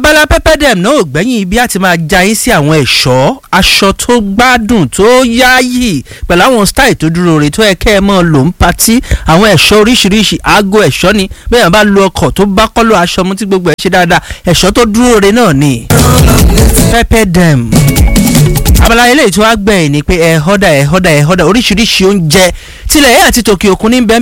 abala pẹ́pẹ́dẹ̀m náà ò gbẹ́yìn ibi àti máa ja yín sí àwọn ẹ̀ṣọ́ aṣọ tó gbádùn tó yáàyè pẹ̀lú àwọn style tó dúró rè tó yẹ kẹ́ ẹ mọ́ lò ń patí àwọn ẹ̀ṣọ́ oríṣiríṣi aago ẹ̀ṣọ́ ni bẹ́ẹ̀ bá lo ọkọ̀ tó bá kọ́lọ́ aṣọ mú tí gbogbo ẹ̀ ṣe dáadáa ẹ̀ṣọ́ tó dúró rè náà ni pẹ́pẹ́dẹ̀m. abala eléyìí tó wá gbẹ̀yìn ni pé ẹ họ́dà oríṣiríṣi oúnjẹ tilẹ̀ ẹ̀ àti tòkè òkun ní bẹ́ẹ̀